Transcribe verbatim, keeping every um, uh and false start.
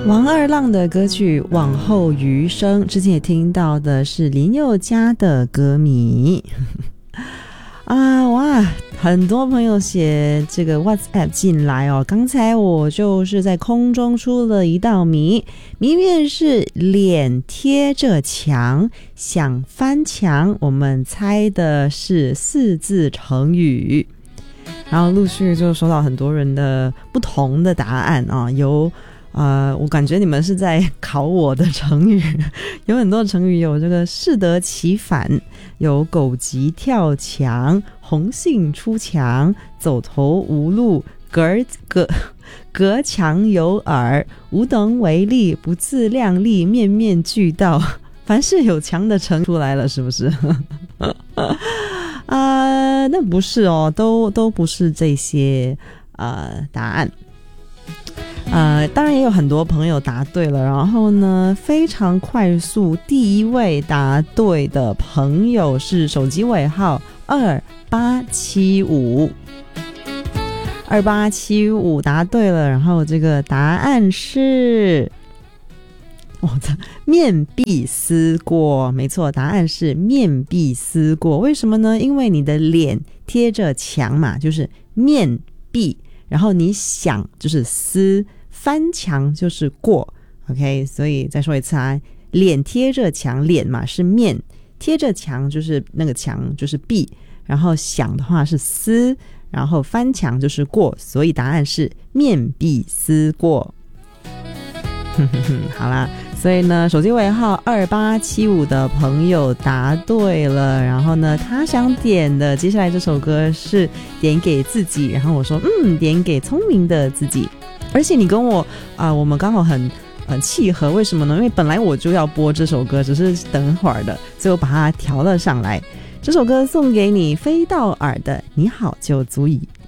王二浪的歌曲《往后余生》，之前也听到的是林宥嘉的歌迷啊，哇，很多朋友写这个 WhatsApp 进来哦。刚才我就是在空中出了一道谜，谜面是脸贴着墙想翻墙，我们猜的是四字成语，然后陆续就收到很多人的不同的答案啊，有呃，我感觉你们是在考我的成语，有很多成语，有这个适得其反，有狗急跳墙、红杏出墙、走投无路、隔隔隔墙有耳、无能为力、不自量力、面面俱到，凡是有墙的成出来了，是不是？啊、呃，那不是哦，都都不是这些呃答案。呃，当然也有很多朋友答对了，然后呢，非常快速，第一位答对的朋友是手机尾号二八七五，二八七五答对了，然后这个答案是，我的面壁思过，没错，答案是面壁思过。为什么呢？因为你的脸贴着墙嘛，就是面壁，然后你想就是思，翻墙就是过 ，OK， 所以再说一次啊，脸贴着墙，脸嘛是面，贴着墙就是那个墙就是壁，然后想的话是思，然后翻墙就是过，所以答案是面壁思过。好啦，所以呢，手机尾号二八七五的朋友答对了，然后呢，他想点的接下来这首歌是点给自己，然后我说嗯，点给聪明的自己，而且你跟我啊、呃，我们刚好很很契合，为什么呢？因为本来我就要播这首歌，只是等会儿的，所以我把它调了上来。这首歌送给你，飞到耳的你好就足矣。